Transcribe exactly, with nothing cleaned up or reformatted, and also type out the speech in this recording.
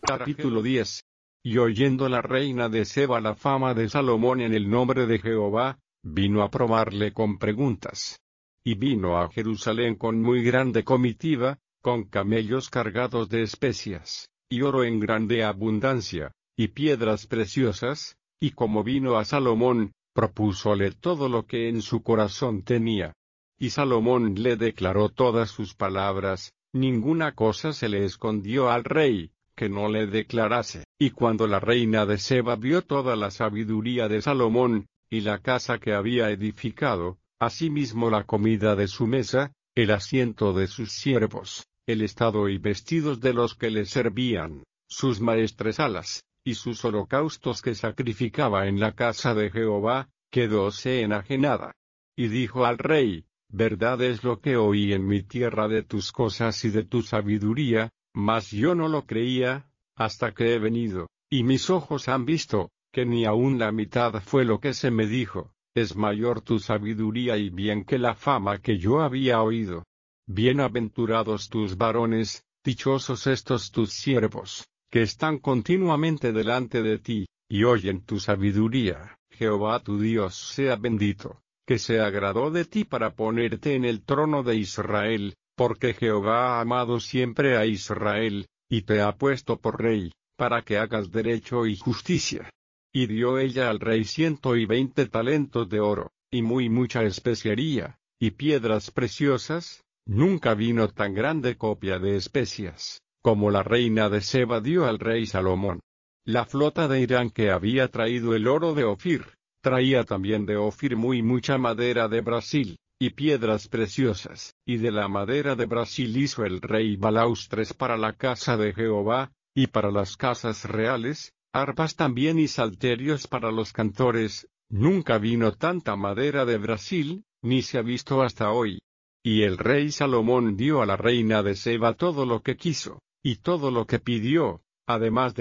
Capítulo diez. Y oyendo la reina de Seba la fama de Salomón en el nombre de Jehová, vino a probarle con preguntas. Y vino a Jerusalén con muy grande comitiva, con camellos cargados de especias, y oro en grande abundancia, y piedras preciosas, y como vino a Salomón, propúsole todo lo que en su corazón tenía. Y Salomón le declaró todas sus palabras, ninguna cosa se le escondió al rey, que no le declarase. Y cuando la reina de Seba vio toda la sabiduría de Salomón, y la casa que había edificado, asimismo la comida de su mesa, el asiento de sus siervos, el estado y vestidos de los que le servían, sus maestresalas, y sus holocaustos que sacrificaba en la casa de Jehová, quedóse enajenada. Y dijo al rey, verdad es lo que oí en mi tierra de tus cosas y de tu sabiduría, mas yo no lo creía, hasta que he venido, y mis ojos han visto, que ni aun la mitad fue lo que se me dijo, es mayor tu sabiduría y bien que la fama que yo había oído. Bienaventurados tus varones, dichosos estos tus siervos, que están continuamente delante de ti, y oyen tu sabiduría. Jehová tu Dios sea bendito, que se agradó de ti para ponerte en el trono de Israel, porque Jehová ha amado siempre a Israel, y te ha puesto por rey, para que hagas derecho y justicia. Y dio ella al rey ciento y veinte talentos de oro, y muy mucha especiería, y piedras preciosas. Nunca vino tan grande copia de especias, como la reina de Seba dio al rey Salomón. La flota de Irán que había traído el oro de Ofir, traía también de Ofir muy mucha madera de Brasil, y piedras preciosas, y de la madera de Brasil hizo el rey balaustres para la casa de Jehová, y para las casas reales, arpas también y salterios para los cantores. Nunca vino tanta madera de Brasil, ni se ha visto hasta hoy. Y el rey Salomón dio a la reina de Seba todo lo que quiso, y todo lo que pidió, además de